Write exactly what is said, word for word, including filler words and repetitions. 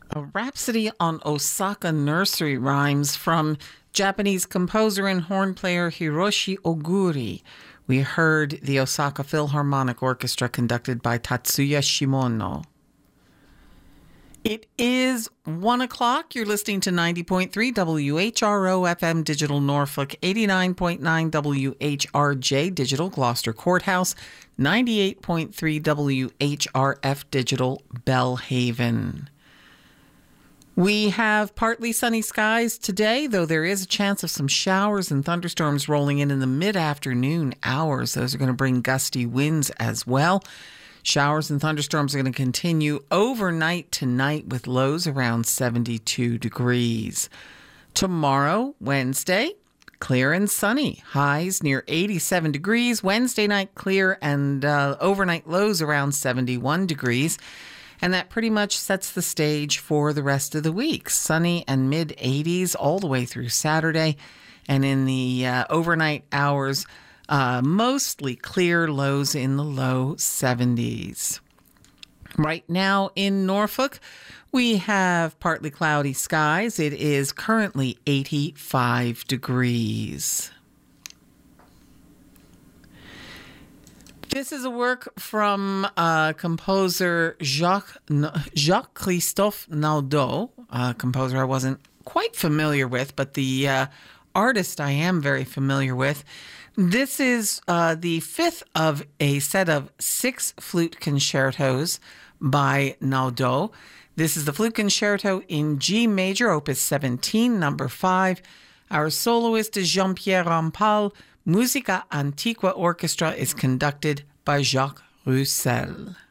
A Rhapsody on Osaka Nursery Rhymes from Japanese composer and horn player Hiroshi Oguri. We heard the Osaka Philharmonic Orchestra conducted by Tatsuya Shimono. It is one o'clock. You're listening to ninety point three W H R O F M Digital Norfolk, eighty-nine point nine W H R J Digital Gloucester Courthouse, ninety-eight point three W H R F Digital Bellhaven. We have partly sunny skies today, though there is a chance of some showers and thunderstorms rolling in in the mid-afternoon hours. Those are going to bring gusty winds as well. Showers and thunderstorms are going to continue overnight tonight with lows around seventy-two degrees. Tomorrow, Wednesday, clear and sunny. Highs near eighty-seven degrees. Wednesday night, clear and uh, overnight lows around seventy-one degrees. And that pretty much sets the stage for the rest of the week. Sunny and mid eighties all the way through Saturday. And in the uh, overnight hours, uh, mostly clear, lows in the low seventies. Right now in Norfolk, we have partly cloudy skies. It is currently eighty-five degrees. This is a work from uh, composer Jacques, Jacques Christophe Naudot, a composer I wasn't quite familiar with, but the uh, artist I am very familiar with. This is uh, the fifth of a set of six flute concertos by Naudot. This is the flute concerto in G major, opus seventeen, number five. Our soloist is Jean-Pierre Rampal. Musica Antiqua Orchestra is conducted by Jacques Roussel.